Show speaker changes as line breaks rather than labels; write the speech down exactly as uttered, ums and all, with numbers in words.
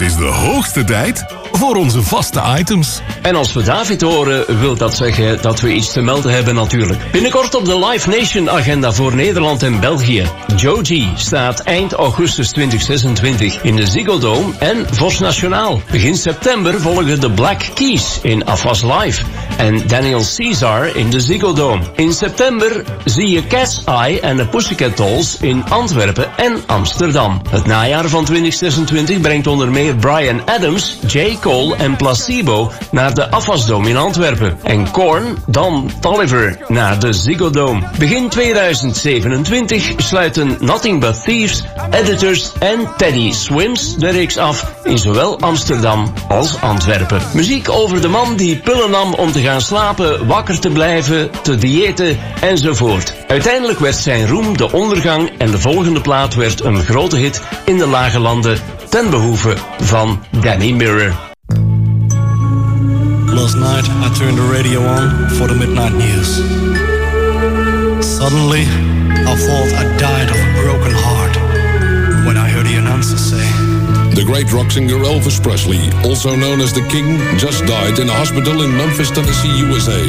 is de hoogste tijd voor onze vaste items.
En als we David horen, wil dat zeggen dat we iets te melden hebben natuurlijk. Binnenkort op de Live Nation agenda voor Nederland en België. Joji staat eind augustus twintig zesentwintig in de Ziggo Dome en Vos Nationaal. Begin september volgen de Black Keys in Afas Live en Daniel Caesar in de Ziggo Dome. In september zie je Cat's Eye en de Pussycat Dolls in Antwerpen en Amsterdam. Het najaar van twintig zesentwintig brengt onder meer Bryan Adams, J. Cole en Placebo naar de Afas Dome in Antwerpen. En Korn, Don Toliver naar de Ziggo Dome. Begin tweeduizend zevenentwintig sluiten Nothing But Thieves, Editors en Teddy Swims de reeks af in zowel Amsterdam als Antwerpen. Muziek over de man die pillen nam om te gaan slapen, wakker te blijven, te diëten enzovoort. Uiteindelijk werd zijn roem de ondergang en de volgende plaat werd een grote hit in de lage landen ten behoeve van Danny Mirror.
Last night I turned the radio on for the midnight news. Suddenly I thought I died of a broken heart when I heard the announcer say,
the great rock singer Elvis Presley, also known as the King, just died in a hospital in Memphis, Tennessee, U S A.